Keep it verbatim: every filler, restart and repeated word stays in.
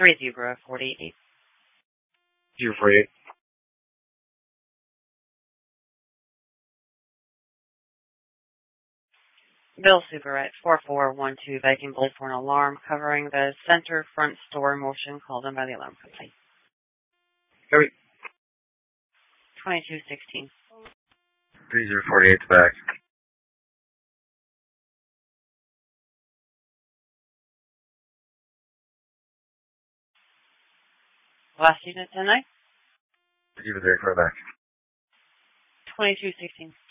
three zero forty-eight. zero forty-eight. Bill Superette, four four one two Viking Blade for an alarm covering the center front store motion called in by the alarm company. Copy. twenty-two sixteen. three zero forty-eight back. Last unit tonight? Give it there for back. twenty-two sixteen.